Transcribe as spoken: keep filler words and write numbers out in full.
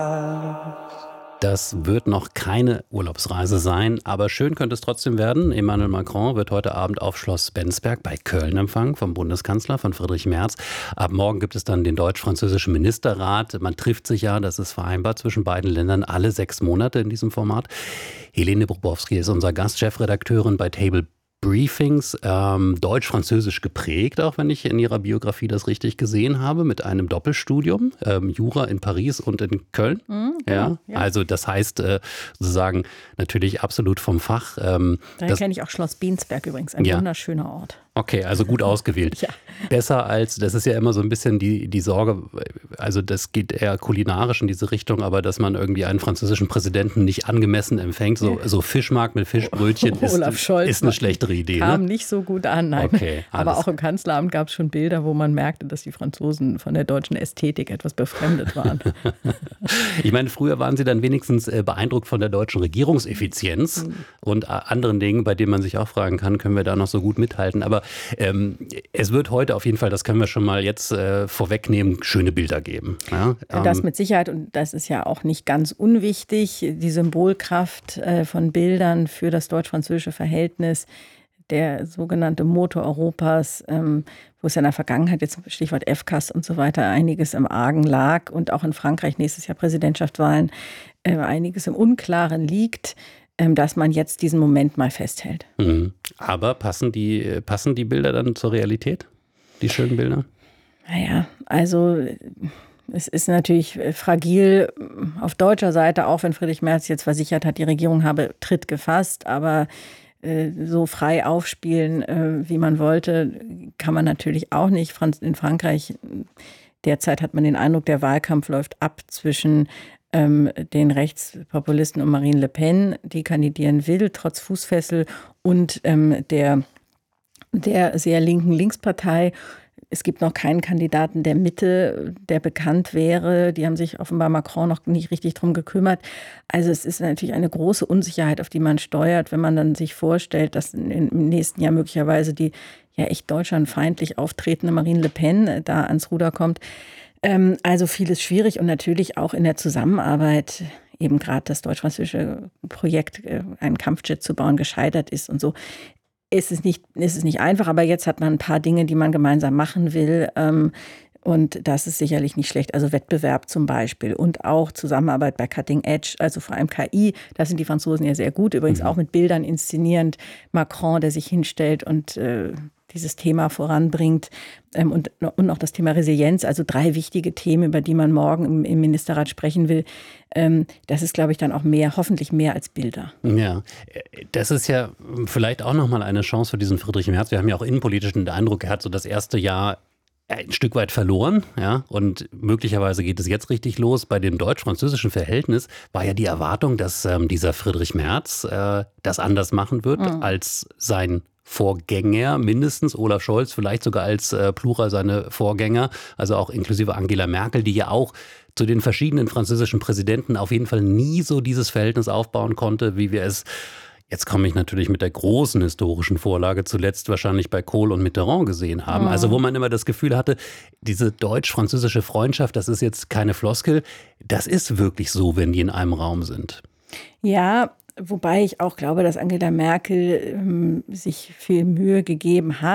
Das wird noch keine Urlaubsreise sein, aber schön könnte es trotzdem werden. Emmanuel Macron wird heute Abend auf Schloss Bensberg bei Köln empfangen vom Bundeskanzler, von Friedrich Merz. Ab morgen gibt es dann den deutsch-französischen Ministerrat. Man trifft sich ja, das ist vereinbart zwischen beiden Ländern, alle sechs Monate in diesem Format. Helene Buchbowski ist unser Gast, Chefredakteurin bei Table Briefings, ähm, deutsch-französisch geprägt, auch wenn ich in ihrer Biografie das richtig gesehen habe, mit einem Doppelstudium, ähm, Jura in Paris und in Köln. Mhm, ja, ja. Also das heißt äh, sozusagen natürlich absolut vom Fach. Ähm, Daher kenne ich auch Schloss Bensberg übrigens, ein ja. wunderschöner Ort. Okay, also gut ausgewählt. Ja. Besser als, das ist ja immer so ein bisschen die, die Sorge, also das geht eher kulinarisch in diese Richtung, aber dass man irgendwie einen französischen Präsidenten nicht angemessen empfängt, so, so Fischmarkt mit Fischbrötchen ist, Olaf Scholz ist eine schlechtere Idee. Kam Ne? nicht so gut an, nein. Okay, aber alles. auch im Kanzleramt gab es schon Bilder, wo man merkte, dass die Franzosen von der deutschen Ästhetik etwas befremdet waren. Ich meine, früher waren sie dann wenigstens beeindruckt von der deutschen Regierungseffizienz mhm. und anderen Dingen, bei denen man sich auch fragen kann, können wir da noch so gut mithalten. Aber ähm, es wird heute auf jeden Fall, das können wir schon mal jetzt äh, vorwegnehmen, schöne Bilder geben. Ja? Ähm, das mit Sicherheit, und das ist ja auch nicht ganz unwichtig, die Symbolkraft äh, von Bildern für das deutsch-französische Verhältnis, der sogenannte Motor Europas, ähm, wo es ja in der Vergangenheit, jetzt Stichwort F C A S und so weiter, einiges im Argen lag und auch in Frankreich nächstes Jahr Präsidentschaftswahlen äh, einiges im Unklaren liegt, ähm, dass man jetzt diesen Moment mal festhält. Mhm. Aber passen die, passen die Bilder dann zur Realität, die schönen Bilder? Naja, also es ist natürlich fragil auf deutscher Seite, auch wenn Friedrich Merz jetzt versichert hat, die Regierung habe Tritt gefasst, aber so frei aufspielen, wie man wollte, kann man natürlich auch nicht. In Frankreich derzeit hat man den Eindruck, der Wahlkampf läuft ab zwischen ähm, den Rechtspopulisten und Marine Le Pen, die kandidieren will, trotz Fußfessel, und ähm, der, der sehr linken Linkspartei. Es gibt noch keinen Kandidaten der Mitte, der bekannt wäre. Die haben sich offenbar Macron noch nicht richtig drum gekümmert. Also es ist natürlich eine große Unsicherheit, auf die man steuert, wenn man dann sich vorstellt, dass im nächsten Jahr möglicherweise die ja echt deutschlandfeindlich auftretende Marine Le Pen da ans Ruder kommt. Ähm, also vieles schwierig und natürlich auch in der Zusammenarbeit, eben gerade das deutsch-französische Projekt, einen Kampfjet zu bauen, gescheitert ist und so. Es ist nicht, es ist nicht einfach, aber jetzt hat man ein paar Dinge, die man gemeinsam machen will. Ähm, und das ist sicherlich nicht schlecht. Also Wettbewerb zum Beispiel und auch Zusammenarbeit bei Cutting Edge, also vor allem K I. Da sind die Franzosen ja sehr gut. Übrigens mhm. auch mit Bildern inszenierend. Macron, der sich hinstellt und äh, dieses Thema voranbringt. Ähm, und, und noch das Thema Resilienz. Also drei wichtige Themen, über die man morgen im, im Ministerrat sprechen will. Ähm, das ist, glaube ich, dann auch mehr, hoffentlich mehr als Bilder. Ja, das ist ja vielleicht auch nochmal eine Chance für diesen Friedrich Merz. Wir haben ja auch innenpolitisch den Eindruck, er hat so das erste Jahr ein Stück weit verloren, ja, und möglicherweise geht es jetzt richtig los. Bei dem deutsch-französischen Verhältnis war ja die Erwartung, dass ähm, dieser Friedrich Merz äh, das anders machen wird mhm. als sein Vorgänger, mindestens Olaf Scholz, vielleicht sogar als äh, Plural seine Vorgänger, also auch inklusive Angela Merkel, die ja auch zu den verschiedenen französischen Präsidenten auf jeden Fall nie so dieses Verhältnis aufbauen konnte, wie wir es, jetzt komme ich natürlich mit der großen historischen Vorlage, zuletzt wahrscheinlich bei Kohl und Mitterrand gesehen haben. Mhm. Also wo man immer das Gefühl hatte, diese deutsch-französische Freundschaft, das ist jetzt keine Floskel, das ist wirklich so, wenn die in einem Raum sind. Ja, wobei ich auch glaube, dass Angela Merkel ähm, sich viel Mühe gegeben hat.